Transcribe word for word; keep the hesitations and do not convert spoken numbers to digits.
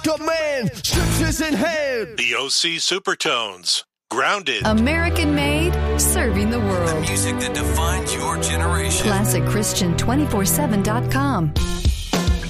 Command, scriptures in hand. The O C Supertones. Grounded. American made, serving the world. The music that defines your generation. Classic Christian two forty-seven dot com.